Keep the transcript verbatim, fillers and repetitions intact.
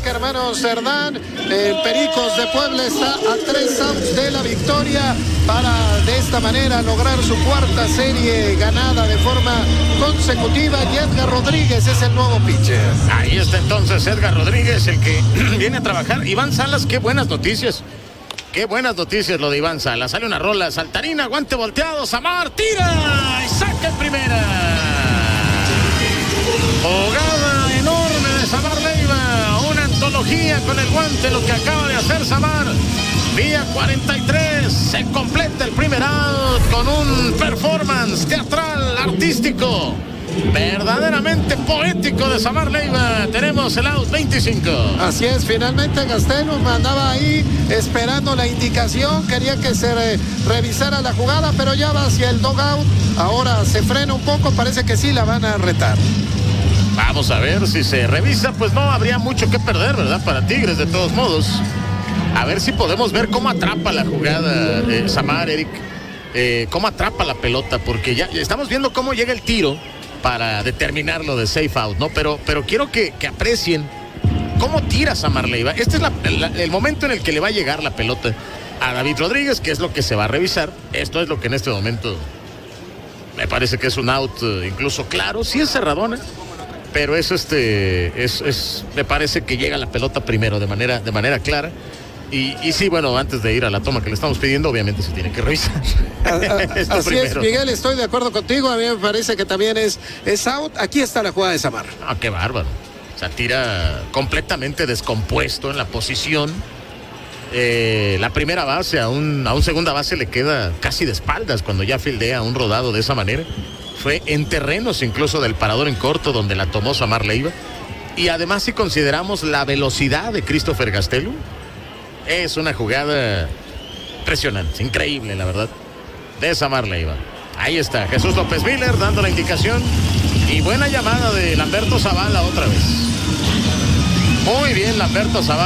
Parque Hermanos Cerdán. El Pericos de Puebla está a tres outs de la victoria para de esta manera lograr su cuarta serie ganada de forma consecutiva. Y Edgar Rodríguez es el nuevo pitcher. Ahí está entonces Edgar Rodríguez, el que viene a trabajar. Iván Salas, qué buenas noticias. Qué buenas noticias lo de Iván Salas. Sale una rola, saltarina, guante volteado, Samar, tira y saca en primera. Jugada enorme de Samar Leiva. Una antología con el guante, lo que acaba de hacer Samar. Vía cuarenta y tres, se completa el primer out con un performance teatral, artístico, verdaderamente poético de Samar Leiva. Tenemos el out veinticinco. Así es, finalmente Gastelum andaba ahí esperando la indicación, quería que se re, revisara la jugada, pero ya va hacia el dugout. Ahora se frena un poco, parece que sí la van a retar. Vamos a ver si se revisa, pues no habría mucho que perder, ¿verdad? Para Tigres, de todos modos. A ver si podemos ver cómo atrapa la jugada eh, Samar, Eric. Eh, cómo atrapa la pelota, porque ya, ya estamos viendo cómo llega el tiro para determinar lo de safe out, ¿no? Pero, pero quiero que, que aprecien cómo tira Samar Leiva. Este es la, la, el momento en el que le va a llegar la pelota a David Rodríguez, que es lo que se va a revisar. Esto es lo que en este momento me parece que es un out uh, incluso claro. Sí es cerradona, pero es este, es, es, me parece que llega la pelota primero de manera, de manera clara. Y, y sí, bueno, antes de ir a la toma que le estamos pidiendo, obviamente se tiene que revisar. A, a, así primero. Es, Miguel, estoy de acuerdo contigo. A mí me parece que también es, es out. Aquí está la jugada de Samar. Ah, qué bárbaro. O sea, tira completamente descompuesto en la posición. Eh, la primera base a un, a un segunda base le queda casi de espaldas cuando ya fildea un rodado de esa manera. Fue en terrenos incluso del parador en corto donde la tomó Samar Leiva. Y además, si consideramos la velocidad de Christopher Gastelum, es una jugada impresionante, increíble, la verdad, de Samar Leiva. Ahí está Jesús López Miller dando la indicación. Y buena llamada de Lamberto Zavala otra vez. Muy bien, Lamberto Zavala.